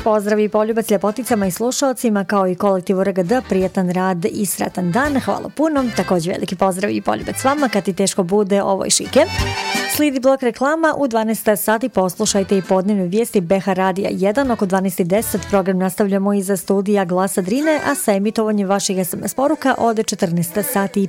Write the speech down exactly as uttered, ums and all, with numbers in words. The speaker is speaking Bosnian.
Pozdrav i poljubac ljepoticama i slušalcima kao i kolektivu R G D, prijetan rad i sretan dan, hvala puno. Također veliki pozdrav i poljubac vama kad ti teško bude ovoj šike. Slijedi blok reklama, u dvanaest sati poslušajte i podnevne vijesti B H Radija jedan, oko dvanaest i deset program nastavljamo iza studija Glasa Drine, a sa emitovanjem vaših S M S poruka od četrnaest sati i